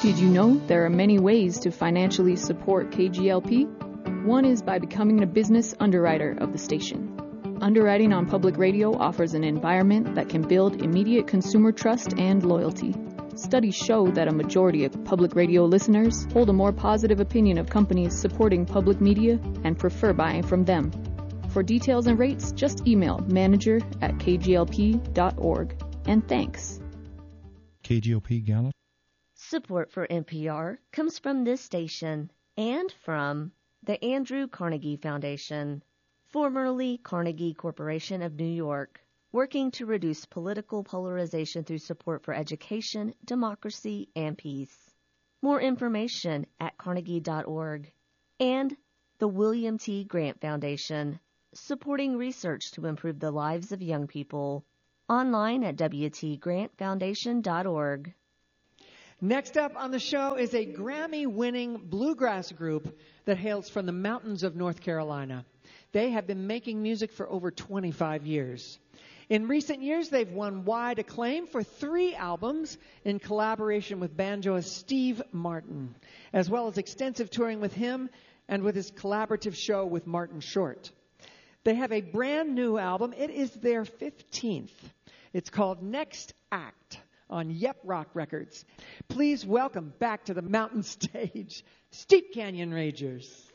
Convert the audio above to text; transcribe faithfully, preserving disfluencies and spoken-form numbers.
Did you know there are many ways to financially support K G L P? One is by becoming a business underwriter of the station. Underwriting on public radio offers an environment that can build immediate consumer trust and loyalty. Studies show that a majority of public radio listeners hold a more positive opinion of companies supporting public media and prefer buying from them. For details and rates, just email manager at k g l p dot org. And thanks. K G L P Gallup. Support for N P R comes from this station and from the Andrew Carnegie Foundation, formerly Carnegie Corporation of New York, working to reduce political polarization through support for education, democracy, and peace. More information at carnegie dot org. And the William T. Grant Foundation, supporting research to improve the lives of young people. Online at w t grant foundation dot org. Next up on the show is a Grammy-winning bluegrass group that hails from the mountains of North Carolina. They have been making music for over twenty-five years. In recent years, they've won wide acclaim for three albums in collaboration with banjoist Steve Martin, as well as extensive touring with him and with his collaborative show with Martin Short. They have a brand new album. It is their fifteenth. It's called Next Act on Yep Rock Records. Please welcome back to the mountain stage, Steep Canyon Ragers.